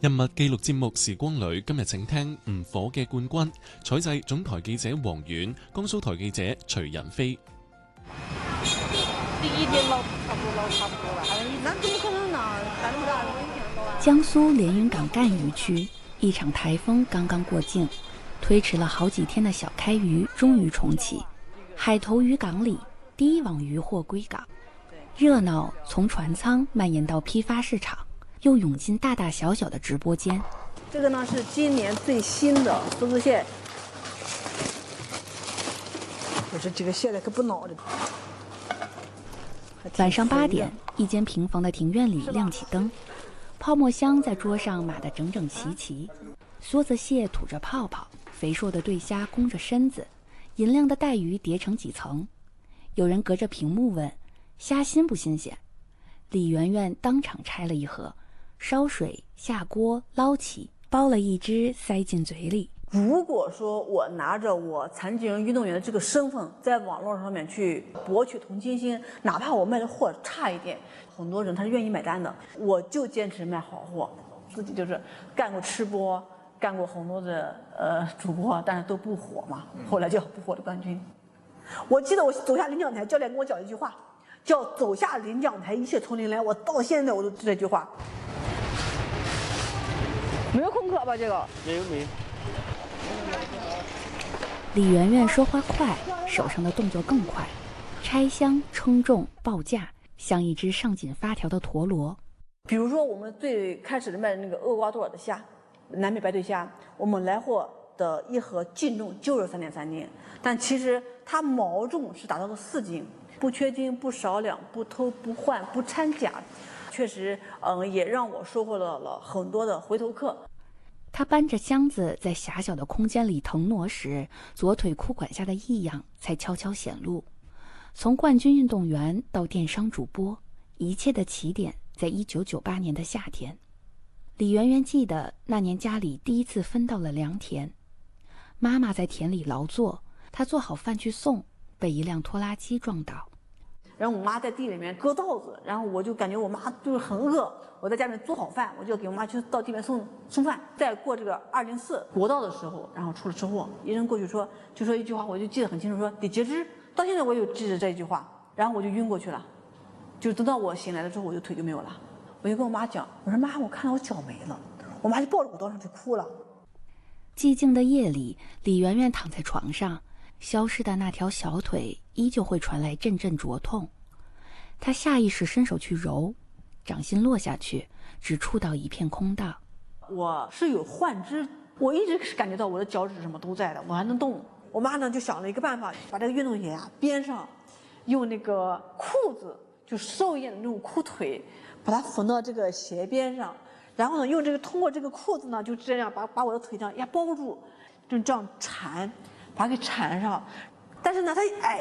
人物紀錄節目《時光裏》今日請聽唔火嘅冠軍，採製總台記者黃遠，江蘇台記者徐仁飛。 江蘇連雲港贛漁區一場颱風剛剛過境，推遲了好幾天的小開漁終於重啟。海頭漁港裡，第一網漁獲歸港，熱鬧從船艙蔓延到批發市場，又湧進大大小小的直播間。 這個呢是今年最新的梭子蟹，就是這個蟹呢可不孬的。 晚上8點，一間平房的庭院裡亮起燈，泡沫箱在桌上碼得整整齊齊，梭子蟹吐着泡泡，肥碩的對蝦弓着身子，銀亮的帶魚疊成幾層。有人隔着屏幕問：蝦新不新鮮？李媛媛當場拆了一盒，燒水下鍋撈起，剝了一隻塞進嘴裡。 如果說我拿着我殘疾人運動員的這個身份在網絡上面去博取同情心，哪怕我賣的貨差一點，很多人他是願意買單的，我就堅持賣好貨。自己就是幹過吃播，幹過很多的主播，但是都不火嘛，後來就不火的冠軍。我記得我走下領獎台，教練跟我講一句話，叫走下領獎台一切從零來，我到現在我都記這句話。沒有空殼吧？這個沒有。 李媛媛說話快，手上的動作更快，拆箱、稱重、報價，像一隻上緊發條的陀螺。 比如說我們最開始的賣的那個厄瓜多爾的蝦，南美白對蝦，我們來貨的一盒淨重就是3.3斤，但其實它毛重是達到了4斤，不缺斤、不少兩、不偷、不換、不摻假，確實，也讓我收穫到了很多的回頭客。 他搬着箱子在狹小的空間裡騰挪時，左腿褲管下的異樣才悄悄顯露。從冠軍運動員到電商主播，一切的起點在1998年的夏天。李媛媛記得那年家裡第一次分到了良田，媽媽在田裡勞作，她做好飯去送，被一輛拖拉機撞倒。 然後我媽在地裡面割稻子，然後我就感覺我媽就是很餓，我在家裡面做好飯，我就給我媽去到地面送飯。在過這個204國道的時候，然後出了車禍，醫生過去說，就說一句話，我就記得很清楚，說得截肢。到現在我有記着這一句話，然後我就暈過去了，就等到我醒來了之後，我就腿就沒有了。我就跟我媽講，我說媽，我看到我腳沒了，我媽就抱着我到上去哭了。 寂靜的夜裡，李媛媛躺在床上，消失的那條小腿依舊會傳來陣陣灼痛。她下意識伸手去揉，掌心落下去，只觸到一片空道。 我是有幻肢，我一直是感覺到我的腳趾什麼都在的，我還能動。我媽呢就想了一個辦法，把這個運動鞋啊邊上用那個褲子，就獸醫的那種褲腿，把它縫到這個鞋邊上，然後呢用這個通過這個褲子呢就這樣把我的腿這樣包住，就這樣纏，把它給纏上。但是呢它